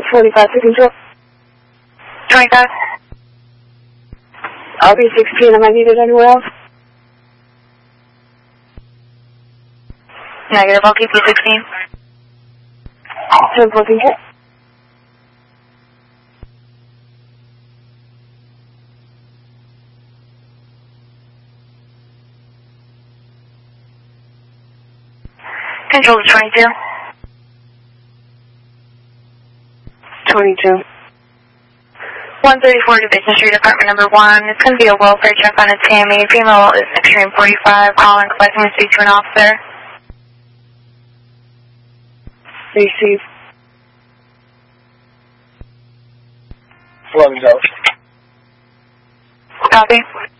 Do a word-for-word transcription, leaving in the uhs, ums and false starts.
forty-five to control. twenty-five. I'll be sixteen. Am I needed anywhere else? Negative. I'll keep you sixteen. ten fourteen. Control to twenty-two. twenty-two. one thirty-four Division Street, apartment number one. It's going to be a welfare check on a Tammy. Female is extreme forty-five. Calling, collecting to speak to an officer. Receive. eleven out. Copy.